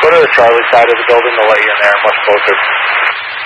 Go to the Charlie side of the building. They'll let you in there much closer.